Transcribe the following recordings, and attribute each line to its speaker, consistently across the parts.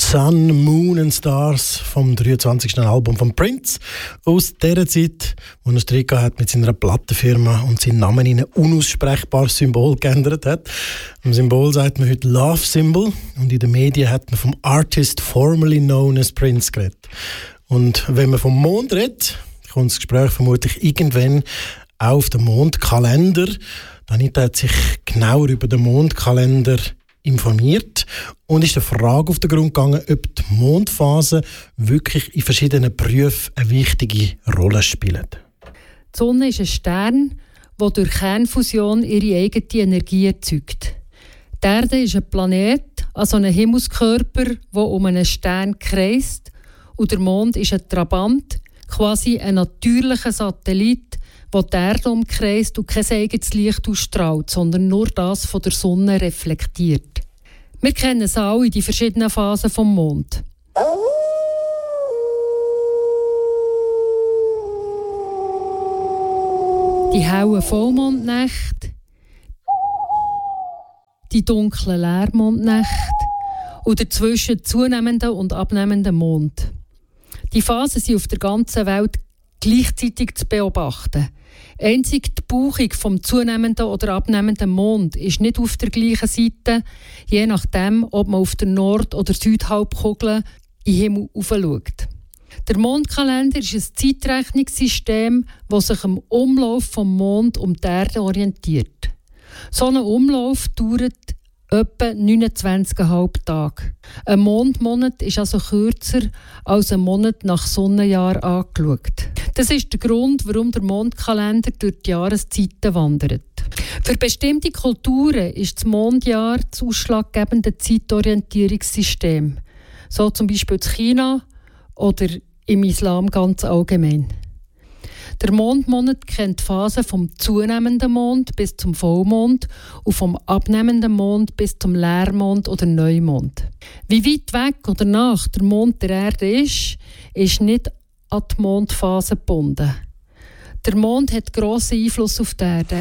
Speaker 1: Sun, Moon and Stars vom 23. Album von Prince. Aus dieser Zeit, wo er Streit hat mit seiner Plattenfirma und seinen Namen in ein unaussprechbares Symbol geändert hat. Im Symbol sagt man heute Love Symbol und in den Medien hat man vom Artist formerly known as Prince geredet. Und wenn man vom Mond redet, kommt das Gespräch vermutlich irgendwann auch auf den Mondkalender. Anita hat sich genauer über den Mondkalender informiert und ist der Frage auf den Grund gegangen, ob die Mondphasen wirklich in verschiedenen Berufen eine wichtige Rolle spielen.
Speaker 2: Die Sonne ist ein Stern, der durch Kernfusion ihre eigene Energie erzeugt. Die Erde ist ein Planet, also ein Himmelskörper, der um einen Stern kreist. Und der Mond ist ein Trabant, quasi ein natürlicher Satellit, der die Erde umkreist und kein eigenes Licht ausstrahlt, sondern nur das von der Sonne reflektiert. Wir kennen es alle, die verschiedenen Phasen vom Mond. Die hellen Vollmondnächte, die dunklen Leermondnächte und dazwischen zunehmenden und abnehmenden Mond. Die Phasen sind auf der ganzen Welt gleichzeitig zu beobachten. Einzig die Bauchung vom zunehmenden oder abnehmenden Mond ist nicht auf der gleichen Seite, je nachdem, ob man auf der Nord- oder Südhalbkugel in den Himmel hinaufschaut. Der Mondkalender ist ein Zeitrechnungssystem, das sich am Umlauf vom Mond um die Erde orientiert. So ein Umlauf dauert etwa 29,5 Tage. Ein Mondmonat ist also kürzer als ein Monat nach Sonnenjahr angeschaut. Das ist der Grund, warum der Mondkalender durch die Jahreszeiten wandert. Für bestimmte Kulturen ist das Mondjahr das ausschlaggebende Zeitorientierungssystem. So zum Beispiel in China oder im Islam ganz allgemein. Der Mondmonat kennt die Phasen vom zunehmenden Mond bis zum Vollmond und vom abnehmenden Mond bis zum Leermond oder Neumond. Wie weit weg oder nach der Mond der Erde ist nicht an die Mondphase gebunden. Der Mond hat grossen Einfluss auf die Erde.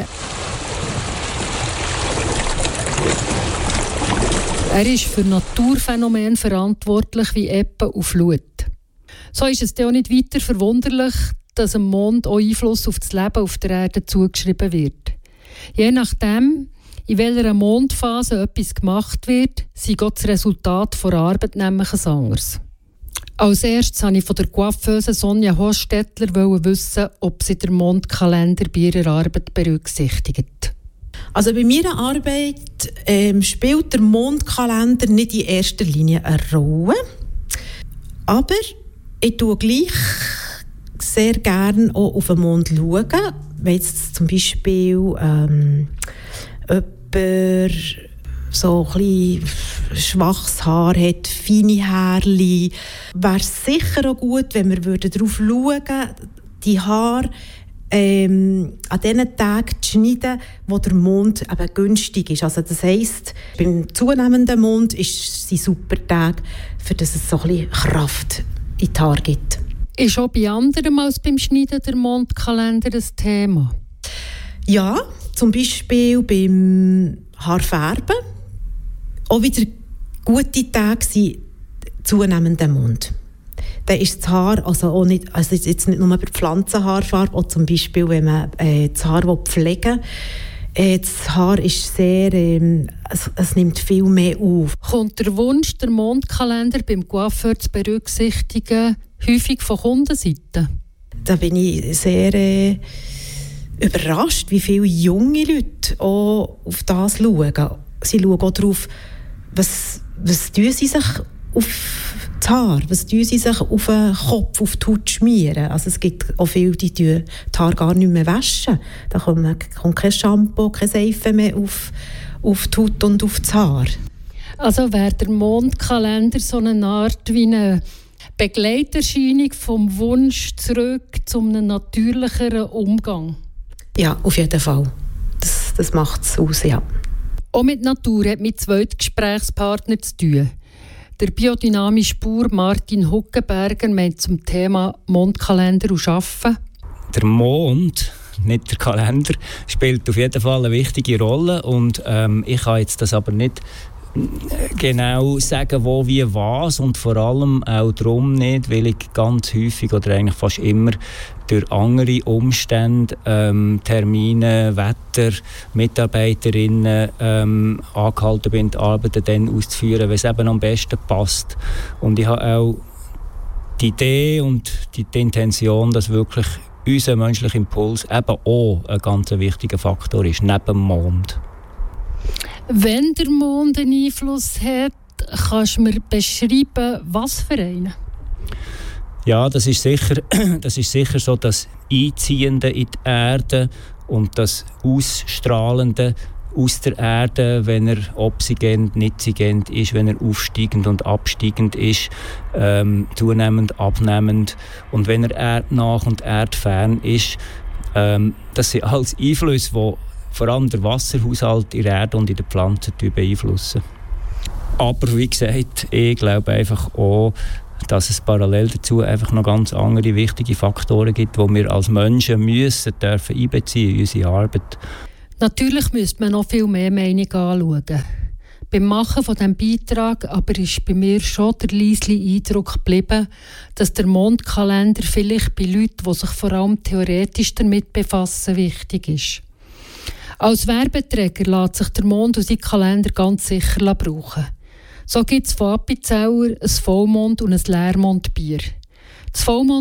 Speaker 2: Er ist für Naturphänomene verantwortlich wie Ebbe und Flut. So ist es auch nicht weiter verwunderlich, dass dem Mond auch Einfluss auf das Leben auf der Erde zugeschrieben wird. Je nachdem, in welcher Mondphase etwas gemacht wird, sei das Resultat der Arbeit nämlich ein anderes. Als erstes wollte ich von der Coiffeuse Sonja Hostetler wissen, ob sie den Mondkalender bei ihrer Arbeit berücksichtigt.
Speaker 3: Also bei meiner Arbeit spielt der Mondkalender nicht in erster Linie eine Rolle. Aber ich schaue gleich sehr gerne auch auf den Mond schauen. Wenn jetzt zum Beispiel jemand so ein bisschen schwaches Haar hat, feine Härchen, wäre es sicher auch gut, wenn wir darauf schauen würden, die Haare an den Tagen zu schneiden, wo der Mond eben günstig ist. Also das heisst, beim zunehmenden Mond ist es super Tag, für das es so ein bisschen Kraft in die Haare gibt.
Speaker 2: Ist auch bei anderen als beim Schneiden der Mondkalender ein Thema?
Speaker 3: Ja, zum Beispiel beim Haarfärben. Auch wieder gute Tage sind zunehmender Mond. Dann ist das Haar, also jetzt nicht nur bei Pflanzenhaarfarbe, auch zum Beispiel, wenn man das Haar pflegen will. Das Haar ist sehr, es nimmt viel mehr auf.
Speaker 2: Kommt der Wunsch, den Mondkalender beim Coiffeur zu berücksichtigen, häufig von Kundenseite?
Speaker 3: Da bin ich sehr überrascht, wie viele junge Leute auch auf das schauen. Sie schauen auch darauf, was tun sie sich auf das Haar, was tun sie sich auf den Kopf, auf die Haut schmieren. Also es gibt auch viele, die die Haare gar nicht mehr waschen. Da kommt kein Shampoo, keine Seife mehr auf die Haut und auf das Haar.
Speaker 2: Also wäre der Mondkalender so eine Art wie eine Begleiterscheinung vom Wunsch zurück zu einem natürlicheren Umgang?
Speaker 3: Ja, auf jeden Fall. Das macht es aus, ja.
Speaker 2: Auch mit Natur hat mein zweiter Gesprächspartner zu tun. Der biodynamische Bauer Martin Huckenberger meint zum Thema Mondkalender und Arbeiten.
Speaker 4: Der Mond, nicht der Kalender, spielt auf jeden Fall eine wichtige Rolle. Und ich kann jetzt das aber nicht genau sagen, wo, wie, was und vor allem auch darum nicht, weil ich ganz häufig oder eigentlich fast immer durch andere Umstände, Termine, Wetter, Mitarbeiterinnen angehalten bin, die Arbeiten dann auszuführen, wenn es eben am besten passt. Und ich habe auch die Idee und die Intention, dass wirklich unser menschlicher Impuls eben auch ein ganz wichtiger Faktor ist, neben dem Mond.
Speaker 2: Wenn der Mond einen Einfluss hat, kannst du mir beschreiben, was für einen?
Speaker 4: Ja, das ist sicher so, das Einziehende in die Erde und das Ausstrahlende aus der Erde, wenn er obsigend, nitzigend ist, wenn er aufsteigend und absteigend ist, zunehmend, abnehmend und wenn er erdnah und erdfern ist. Das sind alles Einflüsse, die vor allem der Wasserhaushalt in der Erde und in den Pflanzen beeinflussen. Aber wie gesagt, ich glaube einfach auch, dass es parallel dazu einfach noch ganz andere wichtige Faktoren gibt, die wir als Menschen dürfen einbeziehen in unsere Arbeit.
Speaker 2: Natürlich müsste man noch viel mehr Meinungen anschauen. Beim Machen von diesem Beitrag aber ist bei mir schon der leise Eindruck geblieben, dass der Mondkalender vielleicht bei Leuten, die sich vor allem theoretisch damit befassen, wichtig ist. Als Werbeträger lässt sich der Mond und sein Kalender ganz sicher brauchen. So gibt es von Appenzeller ein Vollmond- und ein Leermondbier. Das Vollmond